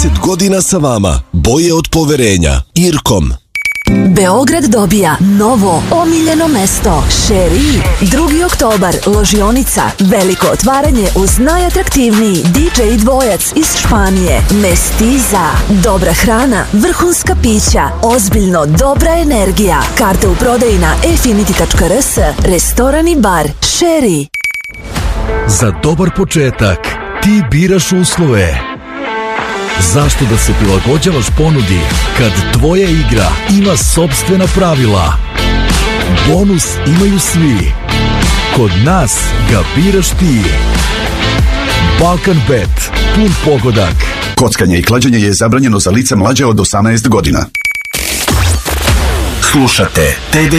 30 godina sa vama. Boje od poverenja. Irkom. Beograd dobija novo omiljeno mesto. Šeri. 2. oktobar, ložionica, veliko otvaranje uz najatraktivniji DJ dvojac iz Španije. Mestiza. Dobra hrana, vrhunska pića, ozbiljno dobra energija. Karte u prodaji na efinity.rs. Restoran i bar Šeri. Za dobar početak ti biraš uslove. Zašto da se prilagođavaš ponudi kad tvoja igra ima sopstvena pravila? Bonus imaju svi. Kod nas ga biraš ti. Balkan Bet. Pun pogodak. Kockanje i klađenje je zabranjeno za lice mlađe od 18 godina. Slušate